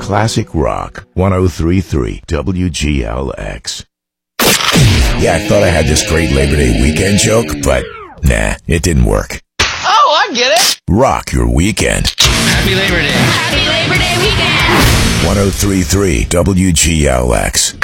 Classic Rock 103.3 WGLX. Yeah, I thought I had this great Labor Day weekend joke, but nah, it didn't work. Oh, I get it. Rock your weekend. Happy Labor Day. Happy Labor Day weekend. 103.3 WGLX.